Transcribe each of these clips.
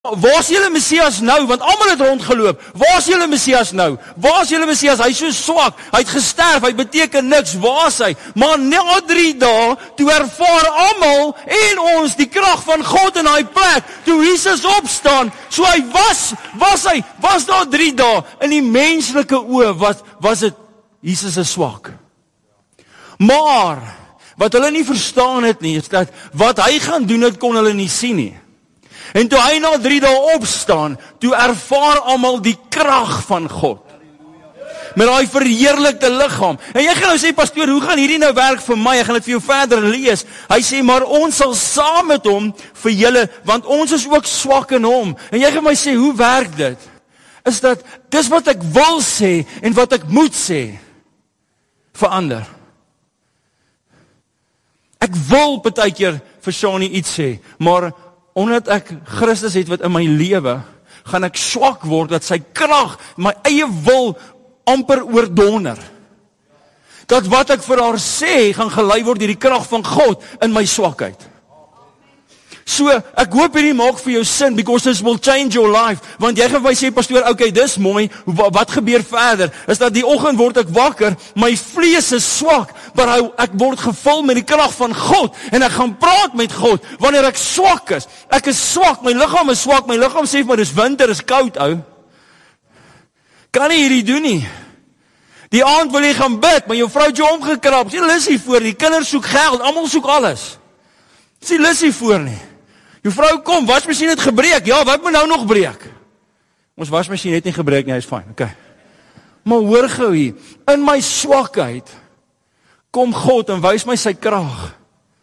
Waar is julle Messias nou? Want almal het rondgeloop. Waar is julle Messias nou? Waar is julle Messias? Hy is so swak. Hy het gesterf. Hy beteken niks. Waar is hy? Maar na 3 dae, toe ervaar almal en ons die krag van God in daai plek. Toe Jesus opstaan, so hy was daar 3 dae. In die menslike oë was dit Jesus is swak. Maar wat hulle nie verstaan het nie, is dat wat hy gaan doen het kon hulle nie sien nie. En toe hy na 3 dae opstaan, toe ervaar almal die krag van God. Met daai verheerlikte liggaam. En jy gaan nou sê, pastoor, hoe gaan hierdie nou werk vir my? Ek gaan dit vir jou verder lees. Hy sê, maar ons sal saam met hom vir julle, want ons is ook swak in hom. En jy gaan my sê, hoe werk dit? Is dat, dis wat ek wil sê, en wat ek moet sê, verander. Ek wil partykeer vir Shani iets sê, maar omdat ek Christus het wat in my lewe, gaan ek swak word, dat sy krag, my eie wil, amper oordonder. Dat wat ek vir haar sê, gaan gelei word deur die krag van God in my swakheid. So, ek hoop hierdie maak vir jou sin, because this will change your life. Want jy gaan my sê, pastoor, okay, dis mooi, wat gebeur verder? Is dat die oggend word ek wakker, my vlees is swak, maar ek word gevul met die krag van God, en ek gaan praat met God, wanneer ek swak is. Ek is swak, my liggaam is swak, my liggaam sê, maar dis winter, is koud, ou. Kan nie hierdie doen nie. Die aand wil jy gaan bid, maar jou vrou het jou omgekrap, sê Lissie voor, die kinders soek geld, almal soek alles. Sê Lissie voor nie. Jou vrou kom, wasmasjien het gebreek. Ja, wat moet nou nog breek? Ons wasmasjien het nie gebreek nie, hy is fyn. Okay. Maar hoor gou hier, in my swakheid kom God en wys my sy krag.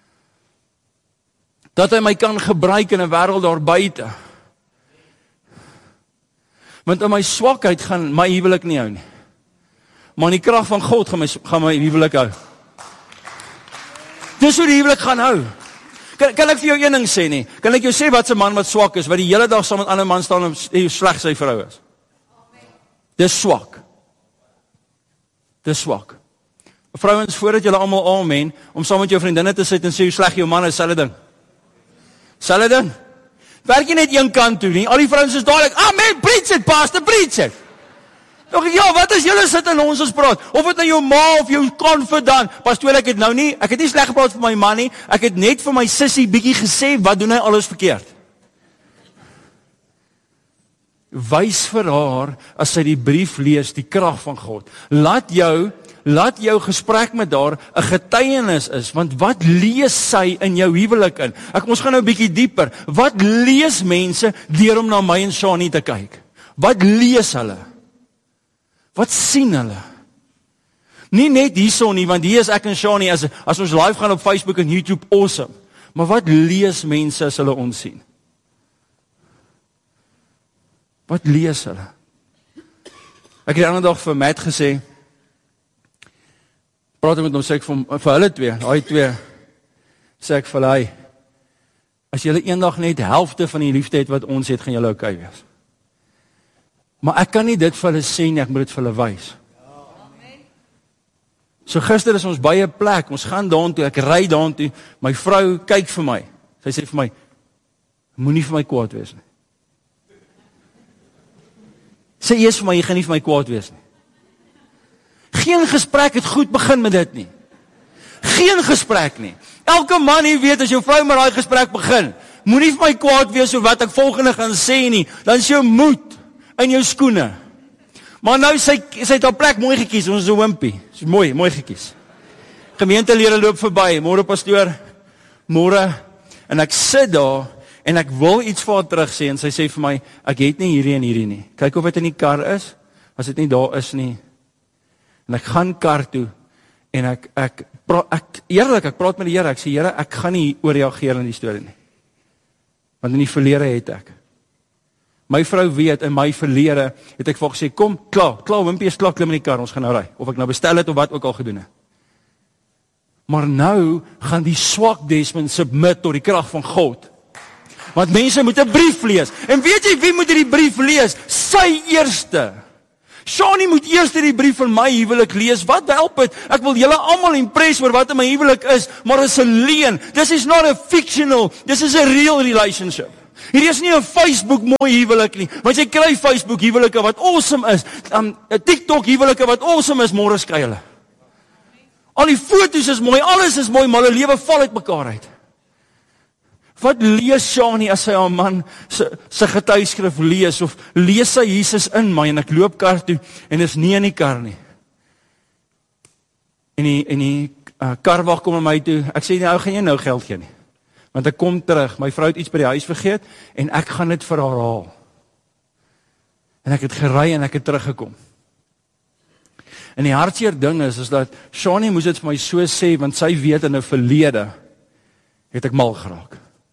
Dat hy my kan gebruik in 'n wêreld daar buite. Want in my swakheid gaan my huwelik nie hou nie. Maar in die krag van God gaan my huwelik hou. Dis hoe die huwelik gaan hou. Kan ek vir jou een ding sê nie? Kan ek jou sê wat 'n man wat swak is, wat die hele dag saam met ander man staan en hoe sleg sy vrou is? Dis swak. Dis swak. Vrouens, voordat julle almal amen, om saam met jou vriendinne te sit en sê hoe sleg jou man is, selfe ding. Selfe ding. Werk jy net een kant toe nie? Al die vrouens is dadelik, amen, preach it, pastor, preach it. Nog ja, wat as julle sit en ons praat? Of dit nou jou ma of jou confidant, pastoor, ek het nie sleg gepraat vir my man nie, ek het net vir my sussie bietjie gesê, wat doen hy alles verkeerd? Wys vir haar, as sy die brief lees, die krag van God. Laat jou gesprek met haar 'n getuienis is, want wat lees sy in jou huwelik in? Ons gaan nou 'n bietjie dieper. Wat lees mense deur om na my en Shani te kyk? Wat lees hulle? Wat sien hulle? Nie net hierson nie, want hier is ek en Shani, as ons live gaan op Facebook en YouTube, awesome. Maar wat lees mense as hulle ons sien? Wat lees hulle? Ek het die ander dag vir Matt gesê, praat met hom, sê ek vir hulle twee, sê ek vir hulle, as julle eendag net helfte van die liefde het wat ons het, gaan julle okay wees. Maar ek kan nie dit vir hulle sê nie, ek moet dit vir hulle wys. So gister is ons by 'n plek, ons gaan daartoe, ek ry daartoe, my vrou kyk vir my, sy sê vir my, moenie vir my kwaad wees nie. Sê eers vir my, jy gaan nie vir my kwaad wees nie. Geen gesprek het goed begin met dit nie. Geen gesprek nie. Elke man hier weet, as jou vrou met daai gesprek begin, moenie vir my kwaad wees oor wat ek volgende gaan sê nie, dan is jou moed in jou skoene. Maar nou, sy het haar plek mooi gekies, ons is 'n wimpie. Sy is mooi gekies. Gemeentelede loop verby, môre pastoor, môre, en ek sit daar, en ek wil iets vir haar terug sê, en sy sê vir my, ek het nie hierdie en hierdie nie. Kyk of dit in die kar is, as dit nie daar is nie. En ek gaan kar toe, en ek praat met die Here, ek sê, Here, ek gaan nie oorreageer in die storie nie. Want in die verlede het ek. My vrou weet, in my verlede, het ek vir gesê, kom, klaar, wimpie is klaar, klim in die kar, ons gaan nou ry. Of ek nou bestel het, of wat ook al gedoen het. Maar nou, gaan die swak Desmond submit tot die krag van God. Want mense moet 'n brief lees. En weet jy, wie moet hierdie brief lees? Sy eerste. Shani moet eers die brief van my huwelik lees. Wat help dit? Ek wil julle almal impress oor wat in my huwelik is, maar dit is 'n leuen. This is not a fictional, this is a real relationship. Hier is nie 'n Facebook mooi huwelik nie, want jy kry Facebook huwelike wat awesome is, 'n TikTok huwelike wat awesome is, môre skei hulle. Al die foto's is mooi, alles is mooi, maar hulle lewe val uit mekaar uit. Wat lees Shani as sy haar man sy getuieskrif lees, of lees sy Jesus in my, en ek loop kar toe, en is nie in die kar nie. En die karwag kom na my toe, ek sê, nou gaan jy nou geld gee nie. Want ek kom terug, my vrou het iets by die huis vergeet, en ek gaan dit vir haar haal. En ek het gery en ek het teruggekom. En die hartseer ding is dat Shani moes dit vir my so sê, want sy weet in 'n verlede, het ek mal geraak.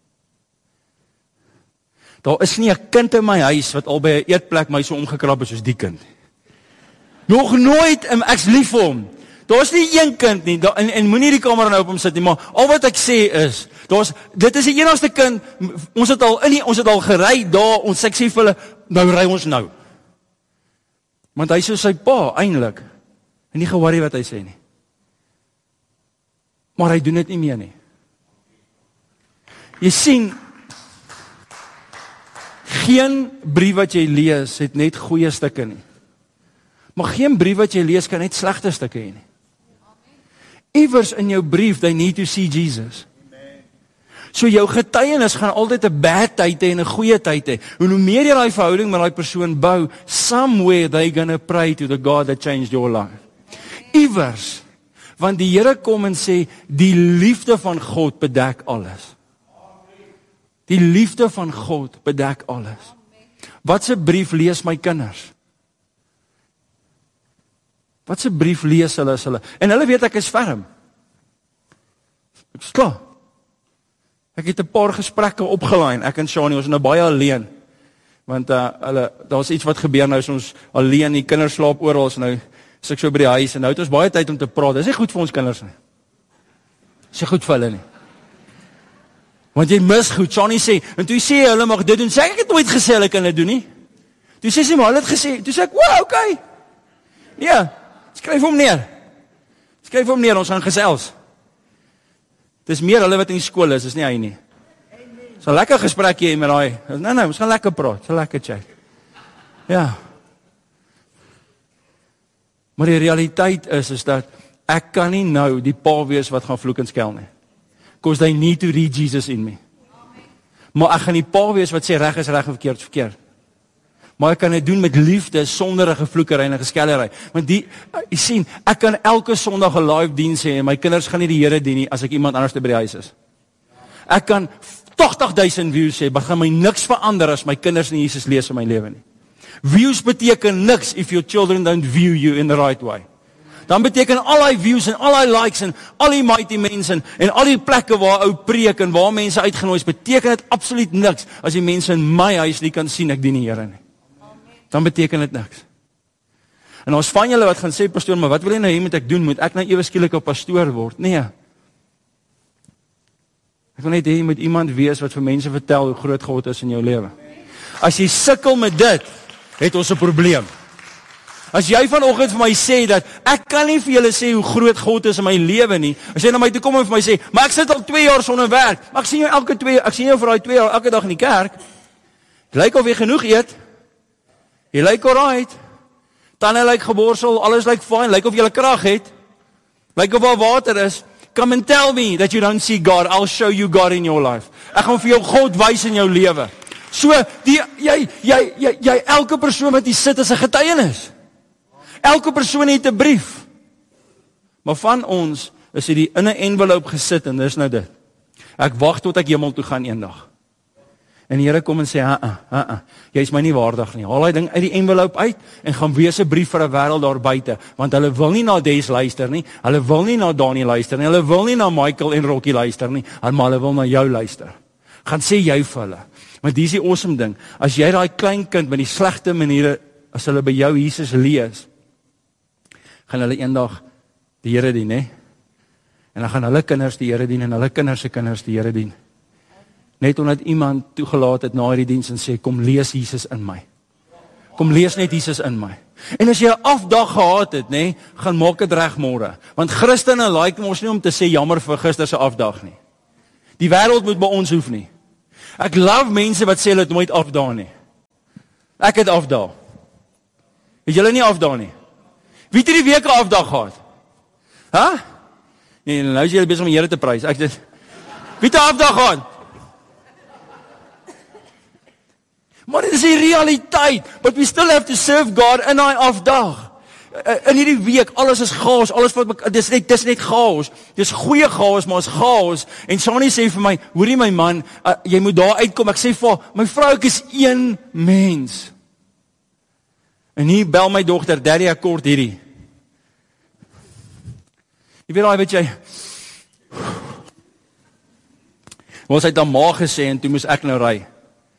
Daar is nie 'n kind in my huis, wat al by 'n eetplek my so omgekrap is soos die kind. Nog nooit, en ek's lief vir hom. Daar is nie een kind nie, en moenie die kamera nou op hom sit nie, maar al wat ek sê is, dit is die enigste kind, ons het al gery daar, ek sê vir hulle, nou ry ons nou. Want hy is so sy pa, eintlik, en nie ge-worry wat hy sê nie. Maar hy doen dit nie meer nie. Jy sien, geen brief wat jy lees, het net goeie stukke nie. Maar geen brief wat jy lees, kan net slegte stukke hê nie. Iewers in jou brief, they need to see Jesus. So jou getuienis gaan altyd 'n bad tyd hê en 'n goeie tyd hê. En hoe meer jy daai verhouding met daai persoon bou, somewhere they gonna pray to the God that changed your life. Iewers, want die Here kom en sê, die liefde van God bedek alles. Die liefde van God bedek alles. Wat se brief lees my kinders? Wat se brief lees hulle as hulle? En hulle weet ek is ferm. Ek is klaar. Ek het 'n paar gesprekke opgelaai, ek en Shani, ons is nou baie alleen. Want daar's iets wat gebeur nou, is ons alleen, die kinders slaap oral, nou is ek so by die huis, en nou het ons baie tyd om te praat. Dis nie goed vir ons kinders nie. Dis nie goed vir hulle nie. Want jy mis goed. Shani sê, en toe sê hulle mag dit doen, sê ek het nooit gesê hulle kan dit doen nie. Toe sê sy, maar hulle het gesê, toe sê ek, wow, okay. Ja, skryf hom neer, ons gaan gesels. Dis meer hulle wat in die skool is nie hy nie. So lekker gesprekkie hê met daai. Nee, ons gaan lekker praat, so lekker chat. Ja. Maar die realiteit is dat ek kan nie nou die pa wees wat gaan vloek en skel nie. Because they need to read Jesus in me. Maar ek gaan die pa wees wat sê reg is reg en verkeerd is verkeerd. Maar ek kan dit doen met liefde, sonder 'n gevloekery en 'n geskellery. Want jy sien, ek kan elke Sondag 'n live diens hê en my kinders gaan nie die Here dien nie as ek iemand anders by die huis is. Ek kan 80,000 views hê, maar gaan my niks verander as my kinders nie Jesus lees in my lewe nie. Views beteken niks if your children don't view you in the right way. Dan beteken al die views en al die likes en al die mighty mense en al die plekke waar ou preek en waar mense uitgenooi is, beteken dit absoluut niks as die mense in my huis nie kan sien ek dien die Here nie. Dan beteken dit niks. En ons van julle wat gaan sê, pastoor, maar wat wil jy nou hê moet ek doen? Moet ek nou ewe skielik 'n pastoor word? Nee. Ek wil net hê jy moet iemand wees wat vir mense vertel hoe groot God is in jou lewe. As jy sukkel met dit, het ons 'n probleem. As jy vanoggend vir my sê dat ek kan nie vir julle sê hoe groot God is in my lewe nie, as jy na my toe kom en vir my sê, maar ek sit al 2 jaar sonder werk, maar ek sien jou ek sien jou vir daai 2 jaar elke dag in die kerk. Dit lyk of jy genoeg eet. Jy lyk alright. Tande lyk geborsel, alles lyk fine, lyk of jy krag het. Lyk of daar water is. Come and tell me that you don't see God. I'll show you God in your life. Ek gaan vir jou God wys in jou lewe. So jy elke persoon wat hier sit is 'n getuienis. Elke persoon het 'n brief. Maar van ons is dit in 'n envelop gesit en dis nou dit. Ek wag tot ek hemel toe gaan eendag. En die Here kom en sê, jy is my nie waardig nie. Haal hy ding uit die envelop uit en gaan wees 'n brief vir 'n wêreld daar buite, want hulle wil nie na Des luister nie, hulle wil nie na Daniel luister nie, hulle wil nie na Michael en Rocky luister nie, maar hulle wil na jou luister. Gaan sê jy vir hulle. Want dis die awesome ding. As jy daai klein kind met die slegte maniere, as hulle by jou Jesus lees, gaan hulle eendag die Here dien, hè? En dan gaan hulle kinders die Here dien en hulle kinders se kinders die Here dien. Net omdat iemand toegelaat het na hierdie diens en sê, kom lees Jesus in my. Kom lees net Jesus in my. En as jy 'n afdag gehad het, nê, gaan maak dit reg môre. Want Christene like mos nie om te sê jammer vir gister se afdag nie. Die wêreld moet by ons hoef nie. Ek love mense wat sê hulle het nooit afdaal nie. Ek het afdaal. Het julle nie afdaal nie? Wie het hierdie week 'n afdag gehad? Huh? Nee, nou is julle besig om die Here te prys. Wie het 'n afdag gehad? Maar dit is die realiteit. But we still have to serve God in our afdag. In hierdie week, alles is chaos, dis net chaos. Dis goeie chaos, maar is chaos. En Shani sê vir my, hoorie my man, jy moet daar uitkom. Ek sê vir haar, my vrou, ek is een mens. En hier bel my dogter, Daddy, ek kort hierdie. Jy weet al, weet jy, ons het aan ma gesê, en toe moes ek nou ry.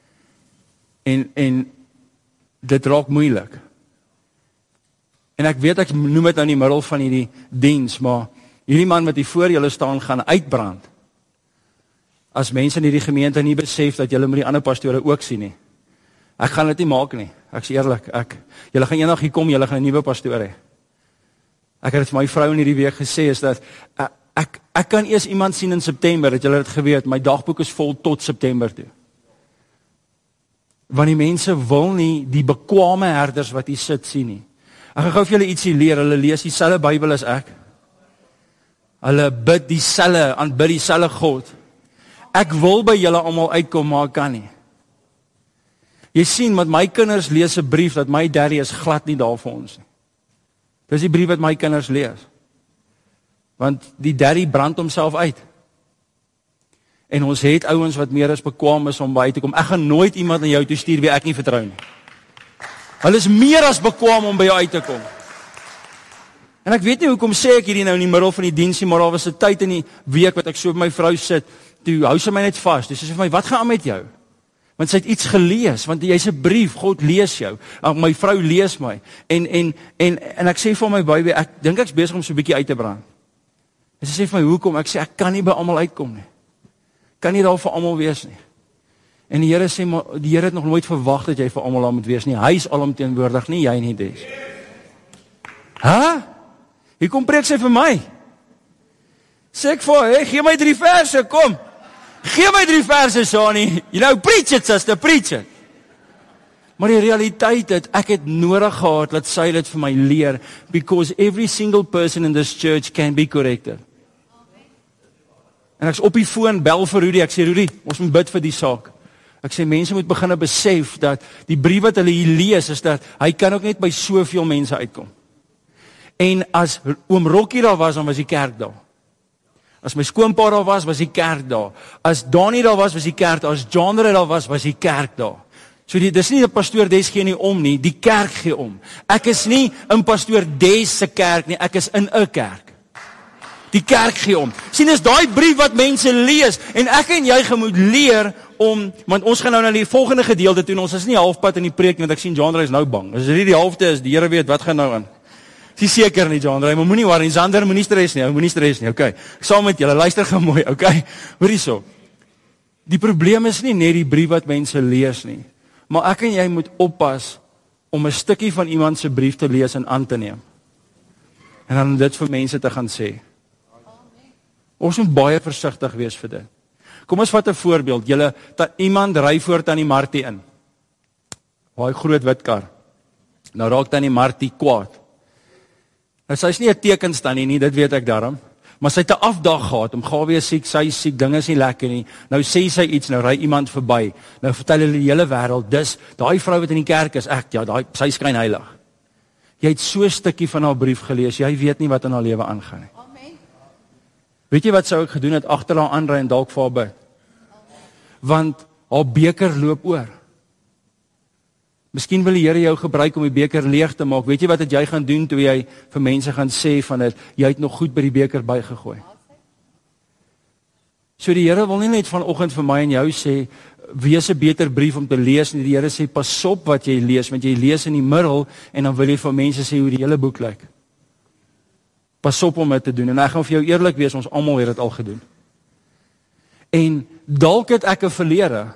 En dit raak moeilik. En ek weet ek noem dit nou in die middel van hierdie diens, maar hierdie man wat hier voor julle staan gaan uitbrand. As mense in hierdie gemeente nie besef dat julle met die ander pastore ook sien nie. Ek gaan dit nie maak nie. Ek is eerlik, julle gaan eendag hier kom, julle gaan 'n nuwe pastoor hê. Ek het dit vir my vrou in hierdie week gesê is dat ek kan eers iemand sien in September, dat julle dit geweet, my dagboek is vol tot September toe. Want die mense wil nie die bekwame herders wat hier sit sien nie. Ek gaan gou vir julle ietsie leer, hulle lees dieselfde Bybel as ek. Hulle bid dieselfde, aanbid dieselfde God. Ek wil by julle almal uitkom, maar ek kan nie. Jy sien, met my kinders lees 'n brief dat my daddy is glad nie daar vir ons nie. Dis die brief wat my kinders lees. Want die daddy brand homself uit. En ons het ouens wat meer as bekwam is om by te kom. Ek gaan nooit iemand na jou toe stuur wie ek nie vertrou nie. Hulle is meer as bekwam om by jou uit te kom. En ek weet nie hoekom sê ek hierdie nou in die middel van die diens nie, maar daar was 'n tyd in die week wat ek so by my vrou sit, toe hou sy my net vas. Dis sê vir my, wat gaan aan met jou? Want sy het iets gelees, want jy's 'n brief, God lees jou. My vrou lees my. En ek sê vir my baby, ek dink ek's besig om so 'n bietjie uit te brand. En sy sê vir my, hoekom? Ek sê, ek kan nie by almal uitkom nie. Kan nie daar vir almal wees nie. En die Here sê, maar die Here het nog nooit verwag dat jy vir almal daar moet wees nie. Hy is alomteenwoordig, nie jy nie des. Hier kom preek sy vir my. Sê ek vir, hey, gee my 3 verse, kom. Gee my 3 verse, Shani. You know, preach it, sister, preach it. Maar die realiteit het, ek het nodig gehad, dat sy dit vir my leer, because every single person in this church can be corrected. En ek's op die foon, bel vir Rudy, ek sê, Rudy, ons moet bid vir die saak. Ek sê, mense moet begin besef, dat die brief wat hulle hier lees, is dat, hy kan ook net by soveel mense uitkom. En as oom Rocky daar was, dan was die kerk daar. As my skoonpa daar was die kerk daar. As Donnie daar was die kerk daar. As John daar was die kerk daar. So dis nie 'n pastoor Des gee nie om nie, die kerk gee om. Ek is nie in pastoor Des se kerk nie, ek is in 'n kerk. Die kerk gee om. Sien, is daai brief wat mense lees, en ek en jy moet leer om, want ons gaan nou na die volgende gedeelte toe, ons is nie halfpad in die preek, want ek sien John is nou bang. As dit die halfte is, die Here weet wat gaan nou aan. Dis seker nie, John, maar moenie worry, Sander, moenie stres nie, okay. Saam met julle, luister gou mooi, okay. Hoor hierso. Die probleem is nie net die brief wat mense lees nie, maar ek en jy moet oppas om 'n stukkie van iemand se brief te lees en aan te neem. En dan dit vir mense te gaan sê. Ons moet baie versigtig wees vir dit. Kom ons vat 'n voorbeeld. Iemand ry voor Tannie Martie in. Daai groot wit kar. Nou raak Tannie Martie kwaad. Nou sy's nie 'n tekenstannie nie, dit weet ek daarom. Maar sy het 'n afdag gehad, om gaan weer siek, sy is siek, dinge is nie lekker nie. Nou sê sy iets, nou ry iemand verby. Nou vertel hulle die hele wêreld, dis daai vrou wat in die kerk is, sy skyn heilig. Jy het so 'n stukkie van haar brief gelees, jy weet nie wat in haar lewe aangaan nie. Amen. Weet jy wat sou ek gedoen het, agter haar aanry en dalk vir haar bid? Want haar beker loop oor. Miskien wil die Here jou gebruik om die beker leeg te maak. Weet jy wat jy gaan doen toe jy vir mense gaan sê van dit, jy het nog goed by die beker bygegooi. So die Here wil nie net vanoggend vir my en jou sê, wees 'n beter brief om te lees nie. Die Here sê, pas op wat jy lees, want jy lees in die middel en dan wil jy vir mense sê hoe die hele boek lyk. Pas op om dit te doen. En ek gaan vir jou eerlik wees, ons almal het dit al gedoen. En dalk het ek 'n verlede.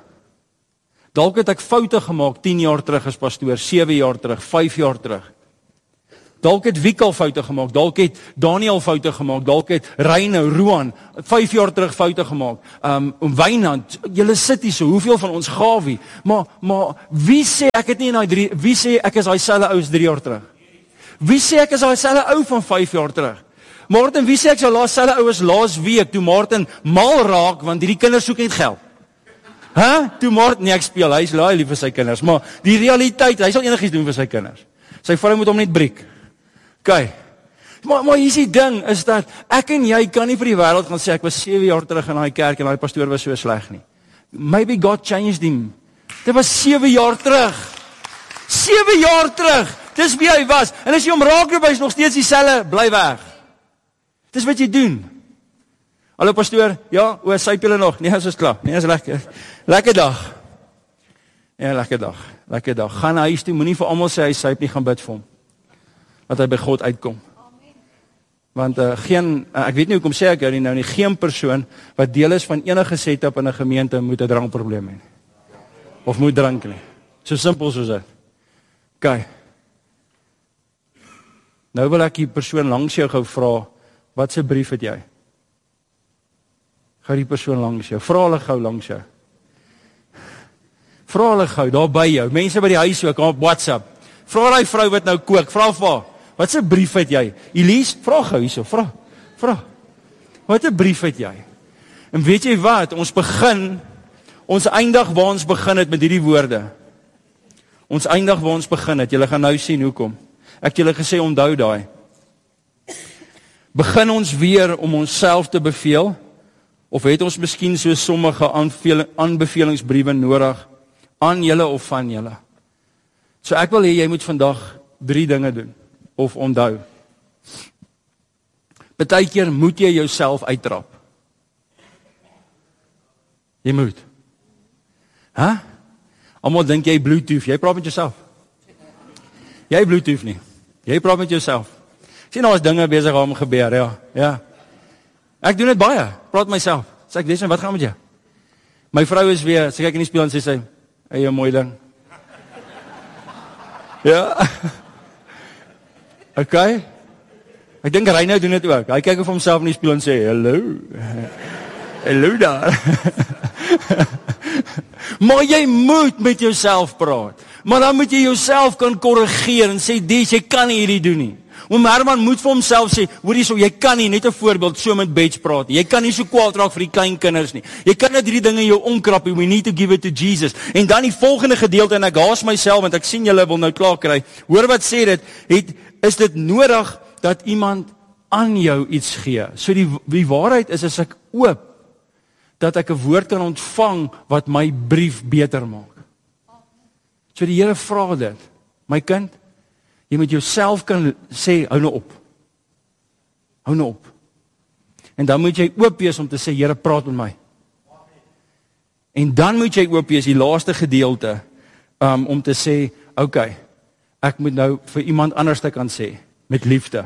Dalk het ek foute gemaak 10 jaar terug as pastoor, 7 jaar terug, 5 jaar terug. Dalk het Wiek al foute gemaak, dalk het Daniel foute gemaak, dalk het Reine, Roan, 5 jaar terug foute gemaak. Wynand, julle sit hier so, hoeveel van ons Gawie, maar wie sê ek het nie in daai wie sê ek is daai selfe ou as 3 jaar terug? Wie sê ek is daai selfe ou van 5 jaar terug? Martin, wie sê ek sou selfe ou as laas week, toe Martin mal raak, want hierdie kinders soek net geld. Toe Martin, nee ek speel, hy is laai lief vir sy kinders, maar die realiteit, hy sal enigiets doen vir sy kinders. Sy vrou moet hom net breek. Okay. Maar hier is die ding, is dat ek en jy kan nie vir die wêreld gaan sê, ek was 7 jaar terug in daai kerk en daai pastoor was so sleg nie. Maybe God changed him. Dit was 7 jaar terug. 7 jaar terug. Dis wie hy was. En as jy hom raakloop, hy is nog steeds dieselfde, bly weg. Dis wat jy doen. Hallo pastoor, ja, syp julle nog? Nee, is klaar. Nee, is lekker. Lekker dag. Ja, lekker dag. Lekker dag. Gaan huis toe, moenie vir almal sê hy syp nie, gaan bid vir hom. Dat hy by God uitkom. Want ek weet nie hoekom sê ek jou nie nou nie, geen persoon wat deel is van enige setup in 'n gemeente moet 'n drankprobleem hê. Of moet drink nie. So simpel soos dit. Okay. Nou wil ek die persoon langs jou gou vra, wat se brief het jy? Gou die persoon langs jou, vra hulle gou langs jou. Vra hulle gou, daar by jou, mense by die huis ook, op WhatsApp. Vra die vrou wat nou kook, vra vir haar, wat se brief het jy? Elise, vra gou hierso, vra. Wat 'n brief het jy? En weet jy wat, ons eindig waar ons begin het met hierdie woorde. Ons eindig waar ons begin het, julle gaan nou sien hoekom. Ek het julle gesê, onthou daai. Begin ons weer om onsself te beveel, of het ons miskien so sommige aanbevelingsbriewe nodig, aan julle of van julle? So ek wil hê jy moet vandag 3 dinge doen, of onthou. Partykeer moet jy jouself uittrap. Jy moet. Almal dink jy Bluetooth, jy praat met jouself. Jy Bluetooth nie, jy praat met jouself. Sien nou as dinge besig om gebeur, ja. Ek doen dit baie, praat met myself. Sê ek, Desan, wat gaan met jou? My vrou is weer, sy kyk in die spieël en sê sy, hey, jy mooi ding. Ja. Okay. Ek dink Reino doen dit ook. Hy kyk op homself in die spieël en sê, hallo. Hallo daar. Maar jy moet met jouself praat. Maar dan moet jy jouself kan korrigeer en sê, jy kan nie hierdie doen nie. Oom Herman moet vir homself sê, hoor hierso, jy kan nie, net 'n voorbeeld, so met Betch praat nie. Jy kan nie so kwaad raak vir die klein kinders nie. Jy kan net hierdie dinge in jou omkrap, we need to give it to Jesus. En dan die volgende gedeelte, en ek haas myself, want ek sien julle wil nou klaar kry. Hoor wat sê dit, is dit nodig dat iemand aan jou iets gee. So die waarheid is, as ek oop, dat ek 'n woord kan ontvang, wat my brief beter maak. So die Here vra dit, my kind, jy moet jouself kan sê, hou nou op. Hou nou op. En dan moet jy oop wees om te sê, Here, praat met my. En dan moet jy oop wees, die laaste gedeelte, om te sê, okay, ek moet nou vir iemand anders te kan sê, met liefde.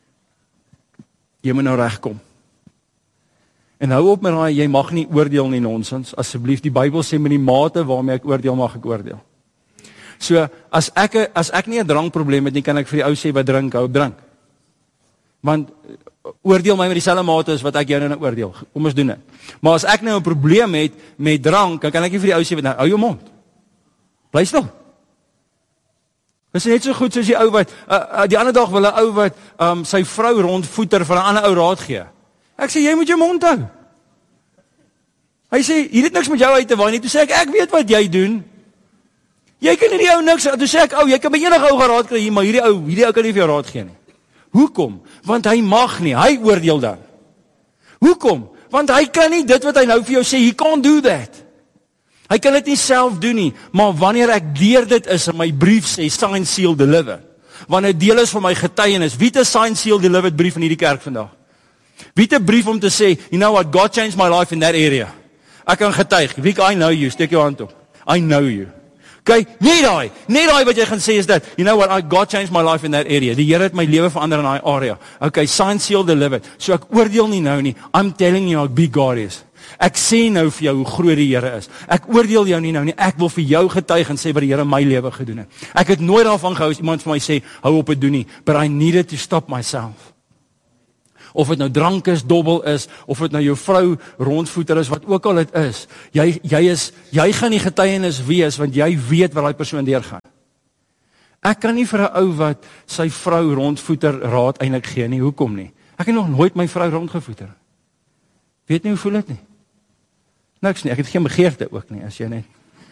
Jy moet nou regkom. En hou op met daai, jy mag nie oordeel nie nonsens, asseblief, die Bybel sê met die mate waarmee ek oordeel, mag ek oordeel. So, as ek nie 'n drankprobleem het nie, kan ek vir die ou sê wat drink, hou op drink. Want oordeel my met dieselfde mate as wat ek jou nou oordeel. Kom ons doen dit. Maar as ek nou 'n probleem het met drank, dan kan ek nie vir die ou sê wat nou, hou jou mond. Bly stil. Dis net so goed soos die ou wat die ander dag wil 'n ou wat sy vrou rondvoeter van 'n ander ou raad gee. Ek sê jy moet jou mond hou. Hy sê hier het niks met jou uit te waai nie. Toe sê ek weet wat jy doen. Jy kan nie die ou niks, toe sê ek, jy kan by enige ou geraad kry, maar hierdie ou kan nie vir jou raad gee nie. Hoekom? Want hy mag nie, hy oordeel dan. Hoekom? Want hy kan nie dit wat hy nou vir jou sê, he can't do that. Hy kan dit nie self doen nie, maar wanneer ek deur dit is, in my brief sê, sign, seal, deliver. Wanneer deel is van my getuienis, wie het 'n sign, seal, delivered brief in hierdie kerk vandag? Wie het 'n brief om te sê, you know what, God changed my life in that area. Ek kan getuig, wie I know you, steek jou hand op. I know you. Okay, net daai wat jy gaan sê is dat, you know what, God changed my life in that area. Die Here het my lewe verander in daai area. Okay, sign, seal, delivered. So ek oordeel nie nou nie. I'm telling you how big God is. Ek sê nou vir jou hoe groot die Here is. Ek oordeel jou nie nou nie, ek wil vir jou getuig en sê wat die Here in my lewe gedoen het. Ek het nooit daarvan gehou as iemand vir my sê, hou op het doen nie, but I needed to stop myself. Of het nou drank is, dobbel is, of het nou jou vrou rondvoeter is, wat ook al het is, jy gaan die getuienis wees, want jy weet wat die persoon deurgaan. Ek kan nie vir 'n ou wat sy vrou rondvoeter raad eintlik gee nie, hoekom nie? Ek het nog nooit my vrou rondgevoeter. Weet nie hoe voel dit nie? Niks nie, ek het geen begeerte ook nie, as jy net.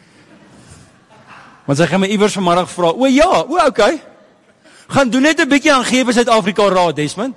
Want sy gaan my iewers vanmiddag vra, okay. Gaan doen net 'n bietjie aan gee vir Suid-Afrika raad, Desmond.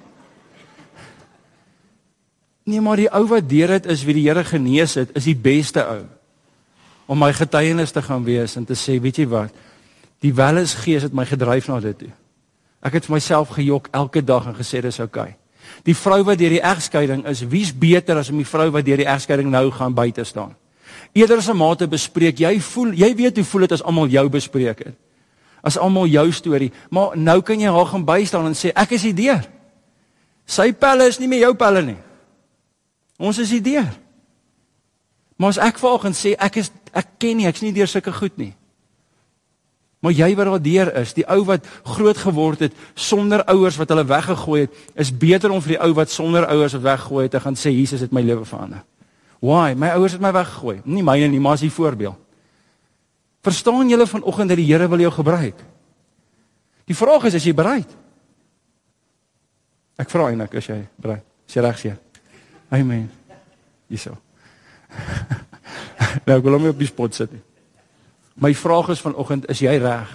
Nee, maar die ou wat deur dit is, wie die Here genees het, is die beste ou. Om my getuienis te gaan wees en te sê, weet jy wat, die Wellesgees het my gedryf na dit toe. Ek het vir myself gejok elke dag en gesê, dis okay. Die vrou wat deur die egskeiding is, wie's beter as om die vrou wat deur die egskeiding nou gaan buite staan? Eerder as 'n mate bespreek, jy weet hoe voel dit as almal jou bespreek het. As almal jou storie, maar nou kan jy haar gaan bystaan en sê, ek is hier deur. Sy pelle is nie meer jou pelle nie. Ons is hier deur. Maar as ek vanoggend sê, ek ken nie, ek's nie deur sulke goed nie. Maar jy wat daar deur is, die ou wat groot geword het, sonder ouers wat hulle weggegooi het, is beter om vir die ou wat sonder ouers wat weggegooi het, te gaan sê, Jesus het my lewe verander. Why? My ouers het my weggegooi. Nie myne nie, maar as die voorbeeld. Verstaan julle vanoggend dat die Here wil jou gebruik? Die vraag is jy bereid? Ek vra eintlik, is jy bereid? Is jy reg, Seer? Amen. Hierso. Nou, ek wil hom nie op die spot sit nie. My vraag is vanoggend, is jy reg?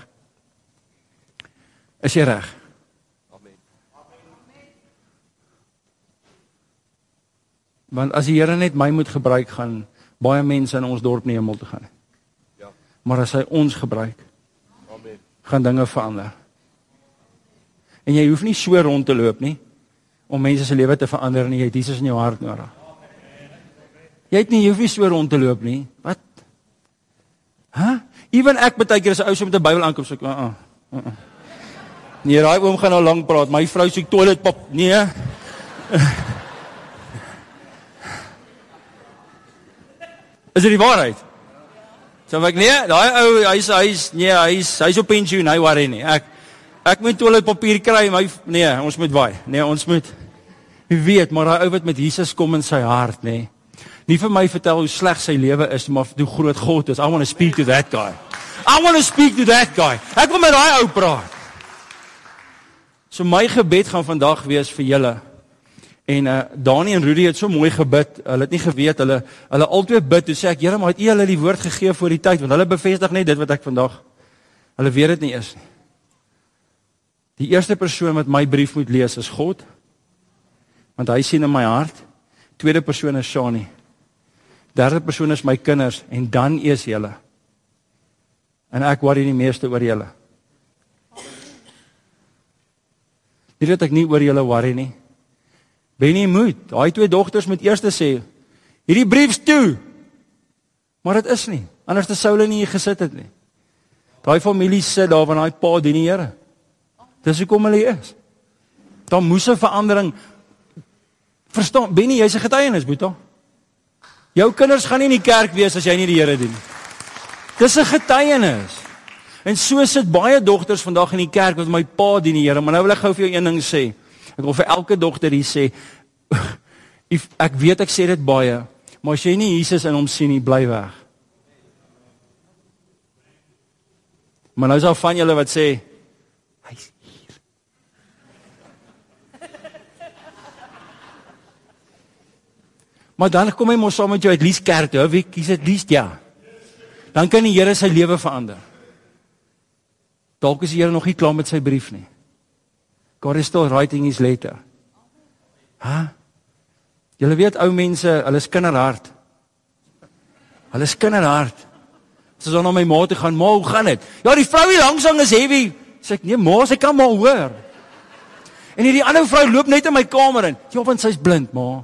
Is jy reg? Amen. Want as die Here net my moet gebruik, gaan baie mense in ons dorp nie hemel toe gaan. Ja. Maar as hy ons gebruik, amen, gaan dinge verander. En jy hoef nie so rond te loop nie, om mense se lewe te verander nie, jy het Jesus in jou hart nodig. Jy hoef nie so rond te loop nie. Wat? Even ek baie keer as 'n ou so met 'n Bybel aankom, so ek, Nee, daai oom gaan nou lank praat, my vrou soek toiletpap, nee. Is dit die waarheid? So ek, nee, daai ou, hy's op pensioen, hy worry nie. Ek moet toiletpapier kry, ons moet waai. Nee, ons moet, wie weet, maar daai ou wat met Jesus kom in sy hart, nee. Nie vir my vertel hoe sleg sy lewe is, maar hoe groot God is. I want to speak to that guy. Ek wil met daai ou praat. So my gebed gaan vandag wees vir julle. En Dani en Rudy het so mooi gebid. Hulle het nie geweet, hulle albei bid. Toe sê ek, Here, maar het U hulle die woord gegee voor die tyd? Want hulle bevestig net dit wat ek vandag, hulle weet dit nie is nie. Die eerste persoon wat my brief moet lees is God. Want hy sien in my hart. Tweede persoon is Shani. Derde persoon is my kinders, en dan is julle. En ek worry die meeste oor julle. Nie dat ek nie oor julle worry nie. Benny moet, daai twee dogters moet eers sê, hierdie briefs toe. Maar dit is nie, anders sou hulle nie hier gesit het nie. Daai familie sit daar, want daai pa dien die Here. Dis hoekom hulle hier is. Daar moes 'n verandering. Verstaan, Benny, jy's 'n getuienis, Boeta. Jou kinders gaan nie in die kerk wees as jy nie die Here dien. Dis 'n getuienis. En so sit baie dogters vandag in die kerk met my pa dien die Here, maar nou wil ek gou vir jou een ding sê. Ek wil vir elke dogter hier sê, ek weet ek sê dit baie, maar as jy nie Jesus in hom sien nie, bly weg. Maar nou is daar van julle wat sê, hy's hier. Maar dan kom hy mos saam met jou uit Lies kerk toe, wie kies dit Lies? Ja. Dan kan die Here sy lewe verander. Dalk is die Here nog nie klaar met sy brief nie. God is still writing his letter. Julle weet, ou mense, hulle is kinderhard. Hulle is kinderhard. As ons na my ma toe gaan, ma, hoe gaan dit? Ja, die vrou hier langs hang is heavy. Sê ek, nee ma, sy kan maar hoor. En hierdie ander vrou loop net in my kamer in. Ja, want sy's blind, ma.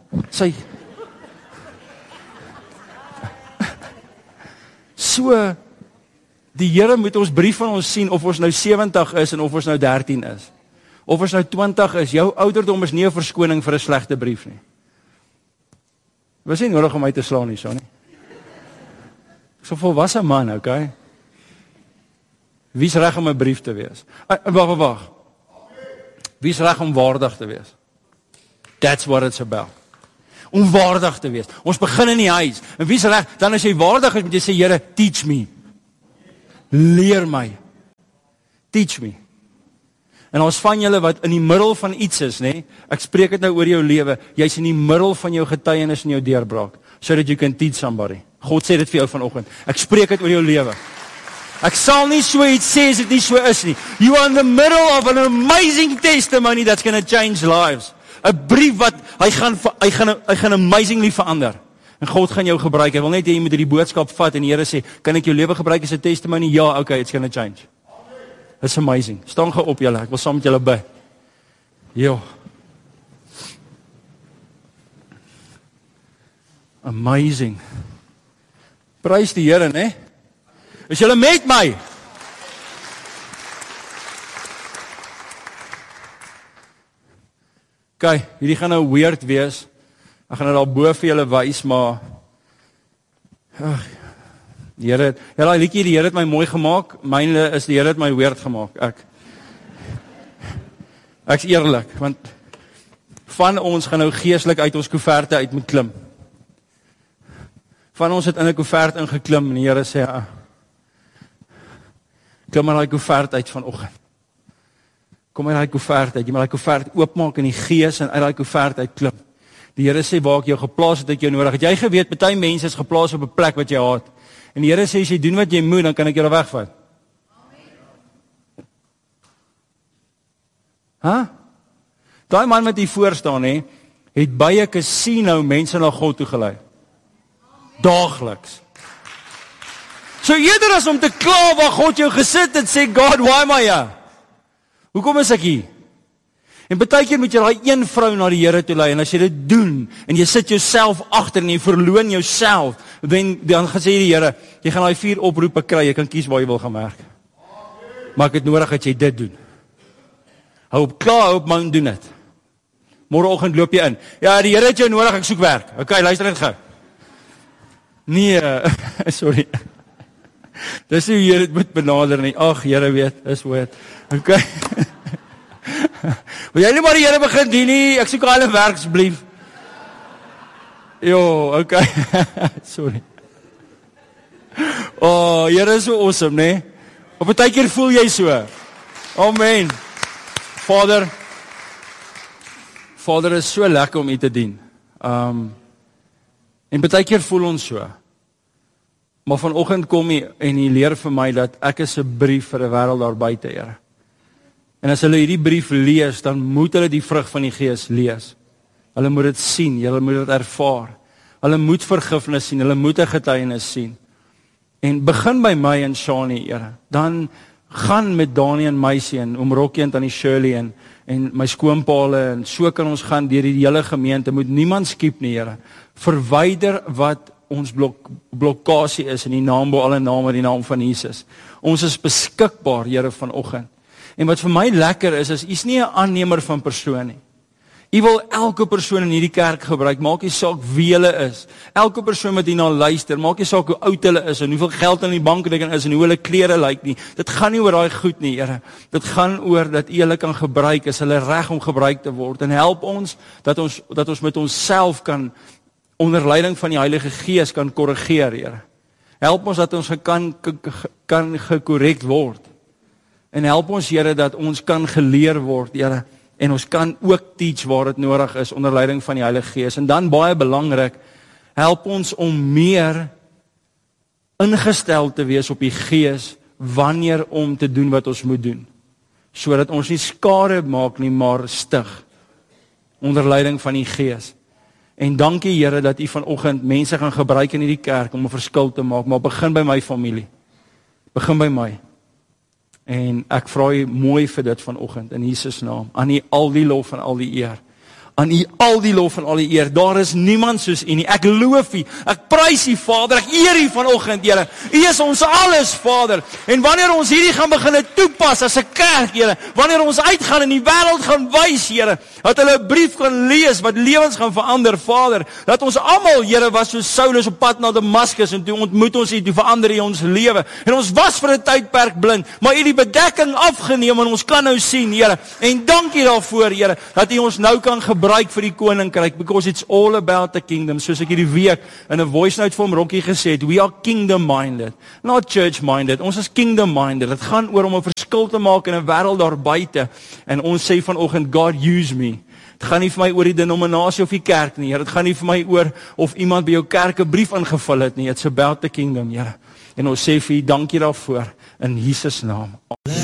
So, die Here moet ons brief van ons sien, of ons nou 70 is, en of ons nou 13 is. Of ons nou 20 is, jou ouderdom is nie 'n verskoning vir 'n slegte brief nie. Was nie nodig om my te slaan nie, so nie. Ek is 'n volwasse man, okay? Wie's reg om 'n brief te wees? Wag. Wie's reg om waardig te wees? That's what it's about. Om waardig te wees. Ons begin in die huis. En wie's reg? Dan as jy waardig is, moet jy sê, Here, teach me. Leer my. Teach me. En ons van julle wat in die middel van iets is, nê? Ek spreek dit nou oor jou lewe. Jy's in die middel van jou getuienis en jou deurbraak, so that you can teach somebody. God sê dit vir jou vanoggend. Ek spreek dit oor jou lewe. Ek sal nie so iets sê as dit nie so is nie. You are in the middle of an amazing testimony that's going to change lives. 'n Brief wat hy gaan amazingly verander. En God gaan jou gebruik. Hy wil net hê jy moet hierdie boodskap vat en die Here sê, kan ek jou lewe gebruik as 'n testimony? Ja, okay, it's going to change. It's amazing. Staan gou op julle. Ek wil saam met julle bid. Jo. Amazing. Prys die Here, né? Is julle met my? Okay, hierdie gaan nou weird wees. Ek gaan dit al bo vir julle wys, maar die Here, ja, daai liedjie, die Here het my mooi gemaak. Myne is die Here het my weird gemaak. Ek's eerlik, want van ons gaan nou geestelik uit ons koeverte uit moet klim. Van ons het in 'n koevert ingeklim en die Here sê, klim maar daai koevert uit vanoggend. Kom uit daai koevert uit, jy moet daai koevert oopmaak in die gees en uit daai koevert uit klim. Die Here sê waar ek jou geplaas het, ek jou nodig. Het jy geweet, baie mense is geplaas op 'n plek wat jy haat. En die Here sê, as jy doen wat jy moet, dan kan ek jou wegvat. Daai man wat hier voor staan, het by 'n casino mense na God toe gelei. Daagliks. So eerder as om te kla waar God jou gesit het, sê God, why am I here? Hoekom is ek hier? En baie keer moet jy daai een vrou na die Here toe lei, en as jy dit doen, en jy sit jouself agter, en jy verloon jouself, dan gaan sê die Here, jy gaan daai 4 oproepe kry, jy kan kies waar jy wil gaan werk. Maar ek het nodig dat jy dit doen. Hou op klaar, hou op man, doen dit. Môreoggend loop jy in. Ja, die Here het jou nodig, ek soek werk. Okay, luister net gou. Nee, sorry. Dis nie hoe jy dit moet benader nie. Ag, Here weet, is wat. Okay. Wil jy nie maar die Here begin dien nie? Ek soek al 'n werk asseblief. Jo, okay. Sorry. Oh, Here is so awesome, né? Op 'n tydjie voel jy so. Amen. Vader is so lekker om U te dien. En baie keer voel ons so. Maar vanoggend kom U en U leer vir my dat ek is 'n brief vir 'n wêreld daar buite, Here. En as hulle hierdie brief lees, dan moet hulle die vrug van die Gees lees. Hulle moet dit sien, hulle moet dit ervaar. Hulle moet vergifnis sien, hulle moet 'n getuienis sien. En begin by my en Shani, Here. Dan gaan met Dani en Meisie en oom Rokkie en tannie Shirley en my skoonpaale en so kan ons gaan deur die hele gemeente. Moet niemand skiep nie, Here. Verwyder wat ons blokkasie is in die naam bo alle name, in die naam van Jesus. Ons is beskikbaar, Here, vanoggend. En wat vir my lekker is U's nie 'n aannemer van persoon nie. U wil elke persoon in hierdie kerk gebruik, maak nie saak wie hulle is. Elke persoon wat hierna luister, maak nie saak hoe oud hulle is en hoeveel geld in die bankrekening is en hoe hulle klere lyk nie. Dit gaan nie oor daai goed nie, Here. Dit gaan oor dat U hulle kan gebruik, is hulle reg om gebruik te word. En help ons dat ons met onsself kan onder leiding van die Heilige Gees kan korrigeer, Here. Help ons dat ons kan gekorrek word. En help ons, Here, dat ons kan geleer word, Here. En ons kan ook teach waar dit nodig is onder leiding van die Heilige Gees. En dan baie belangrik, help ons om meer ingestel te wees op die Gees wanneer om te doen wat ons moet doen. Sodat ons nie skade maak nie, maar stig onder leiding van die Gees. En dankie, Here, dat U vanoggend mense gaan gebruik in hierdie kerk om 'n verskil te maak, maar begin by my familie. Begin by my. En ek vra U mooi vir dit vanoggend in Jesus naam. Aan U al die lof en al die eer. Aan U al die lof en al die eer. Daar is niemand soos U nie. Ek loof U. Ek prys U, Vader. Ek eer U vanoggend, Here. U is ons alles, Vader. En wanneer ons hierdie gaan begin toepas as 'n kerk, Here, wanneer ons uitgaan in die wêreld gaan wys, Here, dat hulle 'n brief kan lees wat lewens gaan verander, Vader. Dat ons almal, Here, was soos Saulus op pad na Damaskus en toe ontmoet ons U, toe verander U ons lewe. En ons was vir 'n tydperk blind, maar U het die bedekking afgeneem en ons kan nou sien, Here. En dankie daarvoor, Here, dat U ons nou kan gebruik vir die koninkryk, because it's all about the kingdom. Soos ek hierdie week in 'n voice note vir hom Rokkie gesê het, we are kingdom minded, not church minded. Ons is kingdom minded. Dit gaan oor om 'n verskil te maak in 'n wêreld daar buite. En ons sê vanoggend, God use me. Dit gaan nie vir my oor die denominasie of die kerk nie, Here. Dit gaan nie vir my oor of iemand by jou kerk 'n brief ingevul het nie. It's about the kingdom, Here. En ons sê vir U dankie daarvoor in Jesus naam.